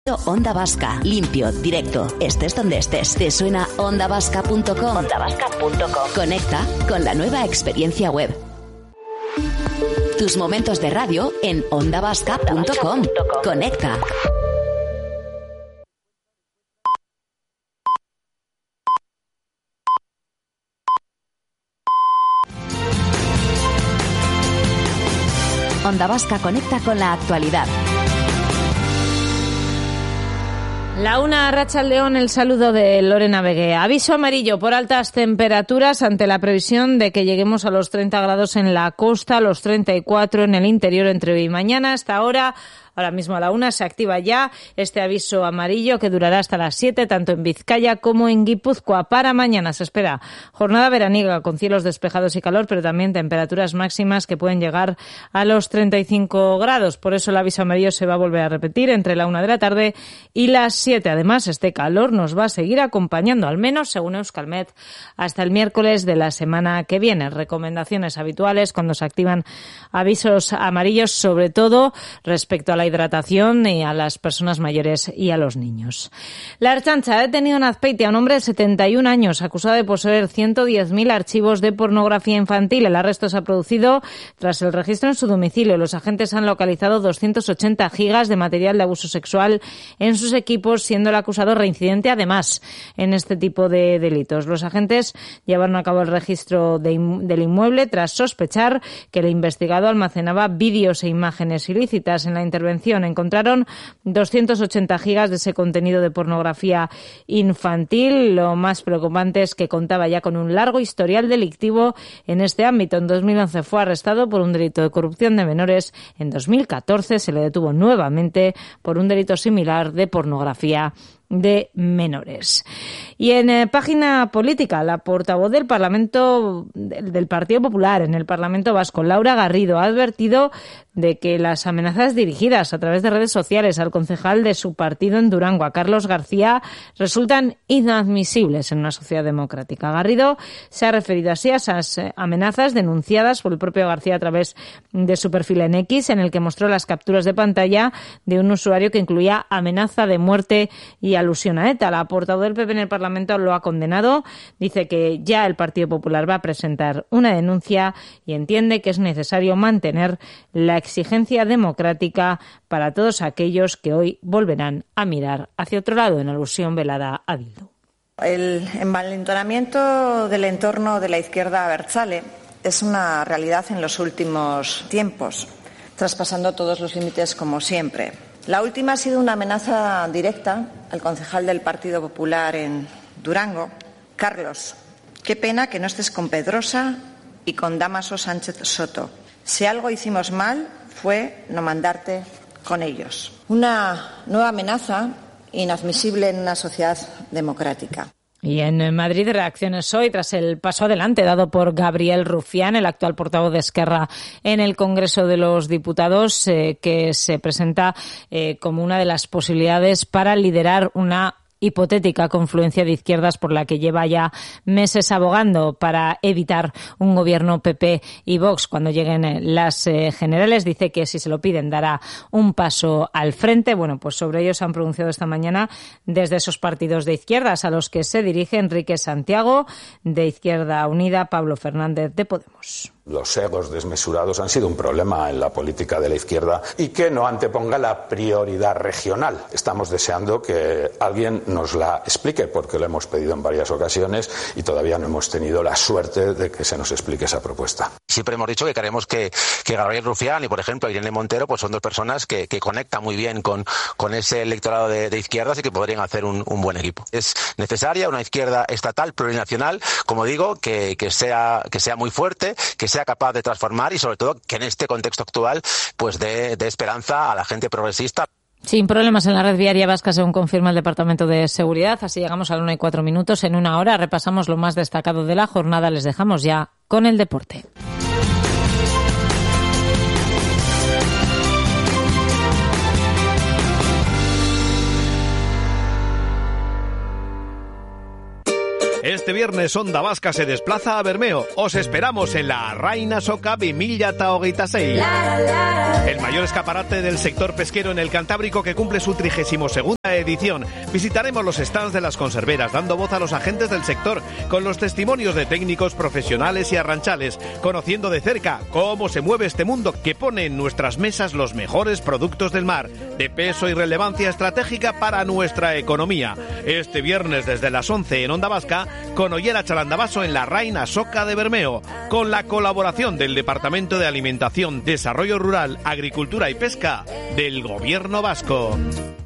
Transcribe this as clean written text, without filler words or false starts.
Onda Vasca, limpio, directo, estés donde estés. ¿Te suena ondavasca.com? Ondavasca.com. Conecta con la nueva experiencia web. Tus momentos de radio en ondavasca.com. Conecta. Onda Vasca conecta con la actualidad. La una, Arratsaldeon, el saludo de Lorena Vegué. Aviso amarillo por altas temperaturas ante la previsión de que lleguemos a los 30 grados en la costa, a los 34 en el interior entre hoy y mañana. Hasta ahora mismo a la una se activa ya este aviso amarillo que durará hasta las 7, tanto en Vizcaya como en Guipúzcoa. Para mañana se espera jornada veraniega con cielos despejados y calor, pero también temperaturas máximas que pueden llegar a los 35 grados. Por eso el aviso amarillo se va a volver a repetir entre la 1 de la tarde y las 7. Además, este calor nos va a seguir acompañando, al menos según Euskalmet, hasta el miércoles de la semana que viene. Recomendaciones habituales cuando se activan avisos amarillos, sobre todo respecto a la hidratación y a las personas mayores y a los niños. La Ertzaintza ha detenido en Azpeitia a un hombre de 71 años acusado de poseer 110.000 archivos de pornografía infantil. El arresto se ha producido tras el registro en su domicilio. Los agentes han localizado 280 gigas de material de abuso sexual en sus equipos, siendo el acusado reincidente además en este tipo de delitos. Los agentes llevaron a cabo el registro del inmueble tras sospechar que el investigado almacenaba vídeos e imágenes ilícitas. En la intervención encontraron 280 gigas de ese contenido de pornografía infantil. Lo más preocupante es que contaba ya con un largo historial delictivo en este ámbito. En 2011 fue arrestado por un delito de corrupción de menores. En 2014 se le detuvo nuevamente por un delito similar de pornografía de menores. Y en página política, la portavoz del Parlamento del Partido Popular en el Parlamento Vasco, Laura Garrido, ha advertido de que las amenazas dirigidas a través de redes sociales al concejal de su partido en Durango, a Carlos García, resultan inadmisibles en una sociedad democrática. Garrido se ha referido así a esas amenazas denunciadas por el propio García a través de su perfil en X, en el que mostró las capturas de pantalla de un usuario que incluía amenaza de muerte y alusión a ETA. La portavoz del PP en el Parlamento lo ha condenado, dice que ya el Partido Popular va a presentar una denuncia y entiende que es necesario mantener la exigencia democrática para todos aquellos que hoy volverán a mirar hacia otro lado, en alusión velada a Bildu. El envalentonamiento del entorno de la izquierda abertzale es una realidad en los últimos tiempos, traspasando todos los límites como siempre. La última ha sido una amenaza directa al concejal del Partido Popular en Durango. Carlos, qué pena que no estés con Pedrosa y con Dámaso Sánchez Soto. Si algo hicimos mal fue no mandarte con ellos. Una nueva amenaza inadmisible en una sociedad democrática. Y en Madrid, reacciones hoy tras el paso adelante dado por Gabriel Rufián, el actual portavoz de Esquerra en el Congreso de los Diputados, que se presenta como una de las posibilidades para liderar una hipotética confluencia de izquierdas por la que lleva ya meses abogando para evitar un gobierno PP y Vox cuando lleguen las generales. Dice que si se lo piden dará un paso al frente. Bueno, pues sobre ello se han pronunciado esta mañana desde esos partidos de izquierdas a los que se dirige Enrique Santiago de Izquierda Unida, Pablo Fernández de Podemos. Los egos desmesurados han sido un problema en la política de la izquierda y que no anteponga la prioridad regional. Estamos deseando que alguien nos la explique porque lo hemos pedido en varias ocasiones y todavía no hemos tenido la suerte de que se nos explique esa propuesta. Siempre hemos dicho que queremos que Gabriel Rufián y, por ejemplo, Irene Montero pues son dos personas que conectan muy bien con ese electorado de izquierdas y que podrían hacer un buen equipo. Es necesaria una izquierda estatal, plurinacional, como digo, que sea muy fuerte, que sea capaz de transformar y sobre todo que en este contexto actual pues dé esperanza a la gente progresista. Sin problemas en la red viaria vasca, según confirma el Departamento de Seguridad. Así llegamos a la 1:04. En una hora repasamos lo más destacado de la jornada. Les dejamos ya con el deporte. Este viernes Onda Vasca se desplaza a Bermeo. Os esperamos en la Arraina Soca 2026. El mayor escaparate del sector pesquero en el Cantábrico, que cumple su 32ª edición. Visitaremos los stands de las conserveras, dando voz a los agentes del sector, con los testimonios de técnicos, profesionales y arranchales, conociendo de cerca cómo se mueve este mundo que pone en nuestras mesas los mejores productos del mar, de peso y relevancia estratégica para nuestra economía. Este viernes desde las 11 en Onda Vasca, con Ollera Chalandabaso en la Arraina Soca de Bermeo, con la colaboración del Departamento de Alimentación, Desarrollo Rural, Agricultura y Pesca del Gobierno Vasco.